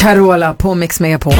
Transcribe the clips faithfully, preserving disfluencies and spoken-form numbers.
Carola på Mix Megapol.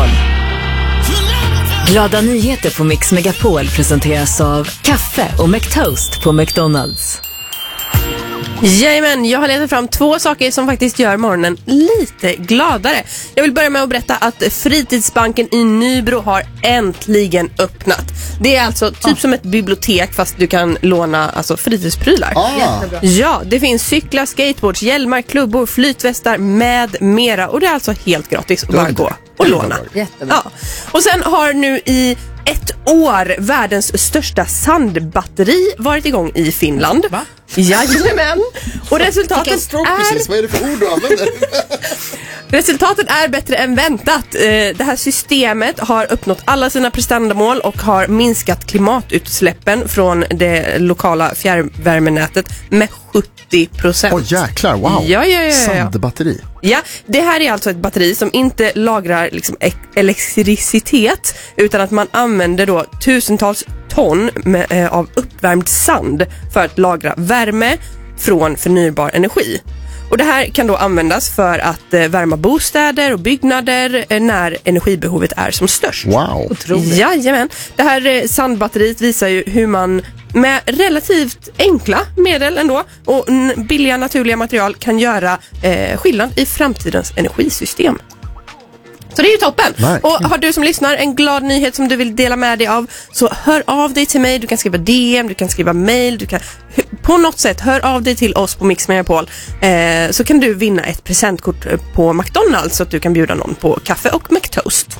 Glada nyheter på Mix Megapol presenteras av kaffe och McToast på McDonalds. Jajamän, jag har letat fram två saker som faktiskt gör morgonen lite gladare. Jag vill börja med att berätta att Fritidsbanken i Nybro har äntligen öppnat. Det är alltså typ ah. som ett bibliotek fast du kan låna alltså fritidsprylar. Ah. Ja, det finns cyklar, skateboards, hjälmar, klubbor, flytvästar med mera. Och det är alltså helt gratis att bara gå och låna. Ja. Och sen har nu i ett år världens största sandbatteri varit igång i Finland. Va? Jajamän. Och resultatet är... Vad är det för ord du använder? Resultatet är bättre än väntat. Det här systemet har uppnått alla sina prestandamål och har minskat klimatutsläppen från det lokala fjärrvärmenätet med sjuttio procent. Åh oh, jäklar, wow. Ja, ja, ja, ja. Sandbatteri. Ja, det här är alltså ett batteri som inte lagrar liksom elektricitet utan att man använder då tusentals ton med, eh, av uppvärmd sand för att lagra värme från förnybar energi. Och det här kan då användas för att eh, värma bostäder och byggnader eh, när energibehovet är som störst. Wow. Otroligt. Jajamän. Det här eh, sandbatteriet visar ju hur man med relativt enkla medel ändå och n- billiga naturliga material kan göra eh, skillnad i framtidens energisystem. Så det är ju toppen. Nej. Och har du som lyssnar en glad nyhet som du vill dela med dig av, så hör av dig till mig. Du kan skriva D M, du kan skriva mail, du kan på något sätt hör av dig till oss på Mix Megapol, eh, så kan du vinna ett presentkort på McDonalds så att du kan bjuda någon på kaffe och McToast.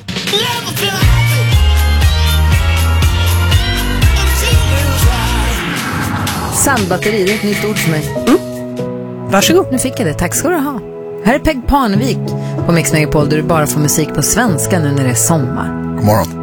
Sandbatteri, det är ett nytt ord för mig. Mm. Varsågod. Nu fick jag det, tack ska du ha. Här är Peg Parnevik på Mix Megapol där du bara får musik på svenska nu när det är sommar. God morgon.